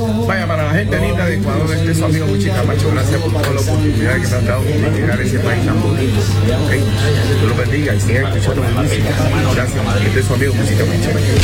Vaya, para la gente linda de Ecuador, este es su amigo Wichi Camacho. Gracias por toda la oportunidad que me han dado de llegar a ese país tan bonito. ¿Okay? Dios los bendiga y sigan escuchando mi música. Gracias. Este es su amigo Wichi Camacho.